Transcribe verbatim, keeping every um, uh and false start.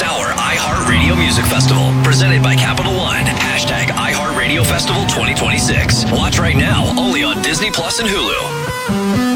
sixth hour iHeartRadio Music Festival, presented by Capital One. Hashtag iHeartRadio Festival twenty twenty-six. Watch right now, only on Disney Plus and Hulu.